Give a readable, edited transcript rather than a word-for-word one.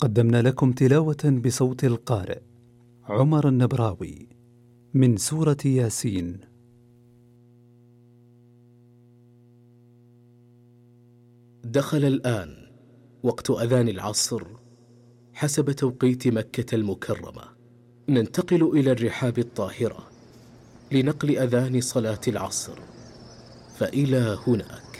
قدمنا لكم تلاوة بصوت القارئ عمر النبراوي من سورة ياسين. دخل الآن وقت أذان العصر حسب توقيت مكة المكرمة. ننتقل إلى الرحاب الطاهرة لنقل أذان صلاة العصر، فإلى هناك.